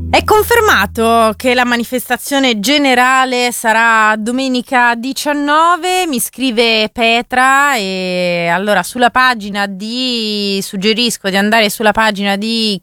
È confermato che la manifestazione generale sarà domenica 19, mi scrive Petra, e allora suggerisco di andare sulla pagina di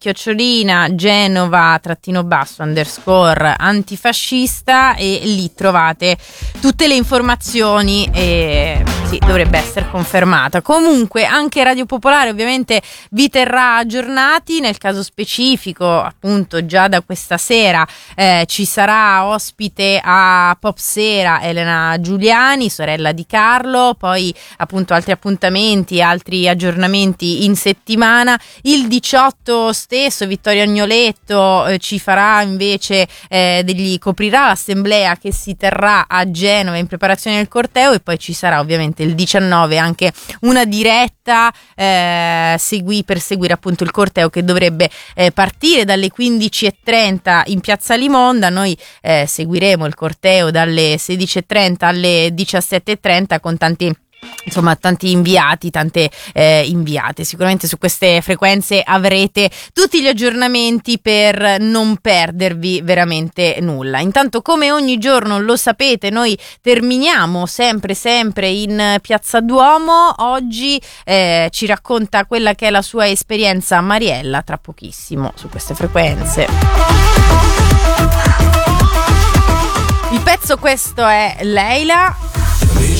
@Genova_ antifascista e lì trovate tutte le informazioni e sì, dovrebbe essere confermata. Comunque anche Radio Popolare ovviamente vi terrà aggiornati, nel caso specifico appunto già da questa sera ci sarà ospite a Pop Sera Elena Giuliani, sorella di Carlo, poi appunto altri appuntamenti, altri aggiornamenti in settimana. Il 18 stesso Vittorio Agnoletto ci farà invece coprirà l'assemblea che si terrà a Genova in preparazione del corteo, e poi ci sarà ovviamente il 19 anche una diretta per seguire appunto il corteo che dovrebbe partire dalle 15:30 in Piazza Limonda. Noi seguiremo il corteo dalle 16:30 alle 17:30 con tanti inviati, tante inviate. Sicuramente su queste frequenze avrete tutti gli aggiornamenti per non perdervi veramente nulla. Intanto, come ogni giorno lo sapete, noi terminiamo sempre in Piazza Duomo. Oggi ci racconta quella che è la sua esperienza Mariella, tra pochissimo su queste frequenze. Il pezzo questo è Leila.